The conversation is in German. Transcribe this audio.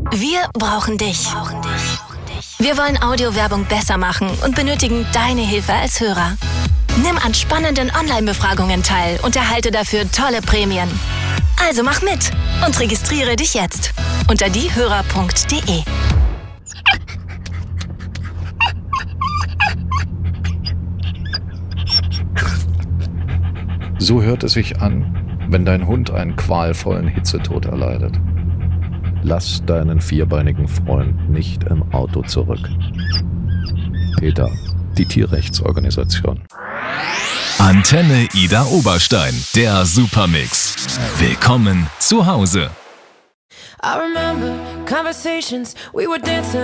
Wir brauchen dich. Wir wollen Audiowerbung besser machen und benötigen deine Hilfe als Hörer. Nimm an spannenden Online-Befragungen teil und erhalte dafür tolle Prämien. Also mach mit und registriere dich jetzt unter diehörer.de. So hört es sich an, wenn dein Hund einen qualvollen Hitzetod erleidet. Lass deinen vierbeinigen Freund nicht im Auto zurück. PETA, die Tierrechtsorganisation. Antenne Ida Oberstein, der Supermix. Willkommen zu Hause. I remember conversations, we were dancing